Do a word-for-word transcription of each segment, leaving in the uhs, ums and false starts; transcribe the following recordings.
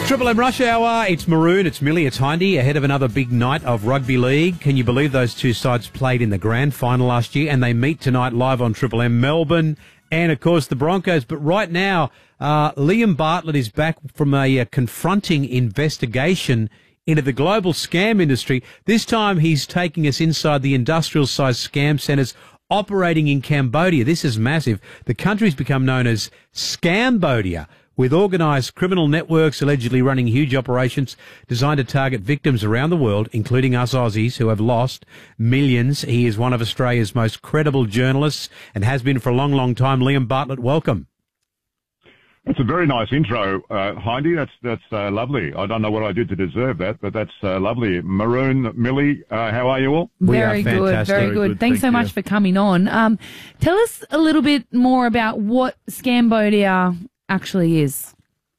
Triple M Rush Hour, it's Maroon, it's Millie, it's Hindy, ahead of another big night of rugby league. Can you believe those two sides played in the grand final last year, and they meet tonight live on Triple M, Melbourne, and of course the Broncos. But right now, uh, Liam Bartlett is back from a uh, confronting investigation into the global scam industry. This time he's taking us inside the industrial-sized scam centres operating in Cambodia. This is massive. The country's become known as Scambodia, with organised criminal networks allegedly running huge operations designed to target victims around the world, including us Aussies who have lost millions. He is one of Australia's most credible journalists and has been for a long, long time. Liam Bartlett, welcome. That's a very nice intro, uh, Hindy. That's that's uh, lovely. I don't know what I did to deserve that, but that's uh, lovely. Maroon, Millie, uh, how are you all? We very are good, fantastic. very Very good. good, Thanks thank so you. much for coming on. Um, tell us a little bit more about what Scambodia actually is.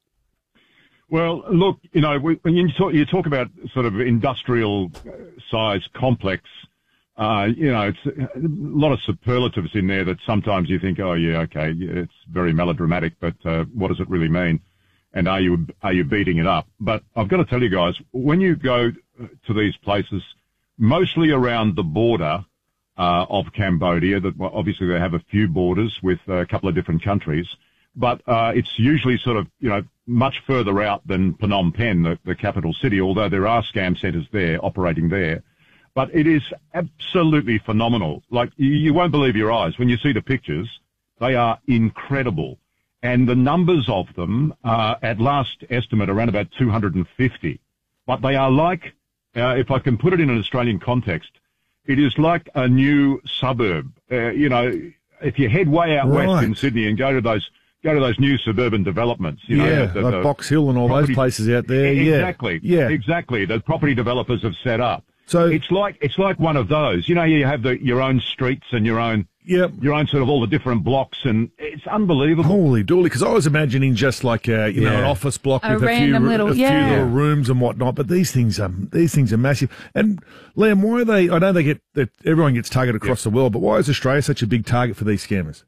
Well, look, you know, when you talk, you talk about sort of industrial size complex, uh, you know, it's a lot of superlatives in there that sometimes you think, oh yeah, okay, it's very melodramatic, but uh, what does it really mean? And are you are you beating it up? But I've got to tell you guys, when you go to these places, mostly around the border uh, of Cambodia, that well, obviously they have a few borders with a couple of different countries, but uh, it's usually sort of, you know, much further out than Phnom Penh, the, the capital city, although there are scam centres there operating there. But it is absolutely phenomenal. Like, you, you won't believe your eyes. When you see the pictures, they are incredible. And the numbers of them are, at last estimate, around about two hundred fifty. But they are like, uh, if I can put it in an Australian context, it is like a new suburb. Uh, you know, if you head way out Right. west in Sydney and go to those go to those new suburban developments, you know, yeah, the, the, like the Box Hill and all property- those places out there. Exactly. Yeah, yeah. Exactly. The property developers have set up. So It's like it's like one of those. You know, you have the your own streets and your own yeah. your own sort of all the different blocks, and it's unbelievable. Holy dooly, because I was imagining just like a, you know, Yeah. an office block A with a few, random little- a few yeah. little rooms and whatnot. But these things are these things are massive. And Liam, why are they? I know they get that everyone gets targeted across the world, but why is Australia such a big target for these scammers?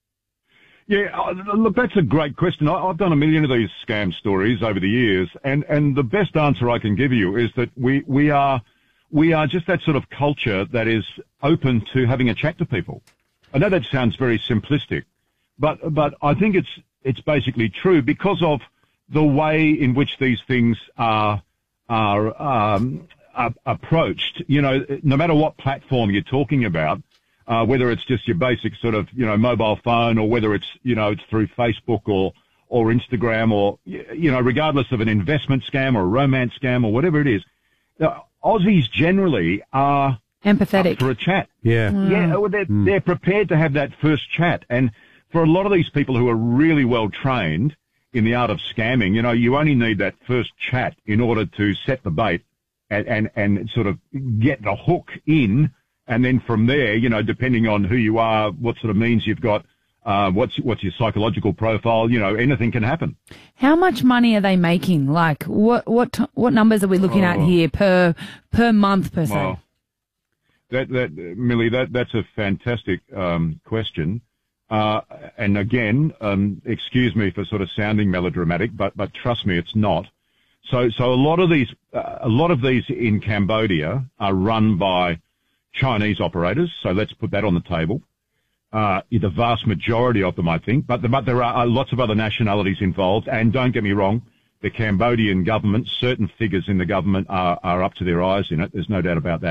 Yeah, uh, look, that's a great question. I, I've done a million of these scam stories over the years, and, and the best answer I can give you is that we, we are we are just that sort of culture that is open to having a chat to people. I know that sounds very simplistic, but but I think it's it's basically true because of the way in which these things are are, um, are approached. You know, no matter what platform you're talking about. Uh, whether it's just your basic sort of, you know, mobile phone or whether it's, you know, it's through Facebook or, or Instagram or, you know, regardless of an investment scam or a romance scam or whatever it is, uh, Aussies generally are Empathetic. up for a chat. Yeah. Yeah, well, they're, they're prepared to have that first chat. And for a lot of these people who are really well trained in the art of scamming, you know, you only need that first chat in order to set the bait and, and, and sort of get the hook in. And then from there, you know, depending on who you are, what sort of means you've got, uh, what's what's your psychological profile, you know, anything can happen. How much money are they making? Like, what what what numbers are we looking at Oh. here per per month per se? Well, that that Millie, that that's a fantastic um, question. Uh, and again, um, excuse me for sort of sounding melodramatic, but but trust me, it's not. So so a lot of these uh, a lot of these in Cambodia are run by Chinese operators, so let's put that on the table. Uh, the vast majority of them, I think, but, the, but there are lots of other nationalities involved. And don't get me wrong, the Cambodian government, certain figures in the government are, are up to their eyes in it. There's no doubt about that.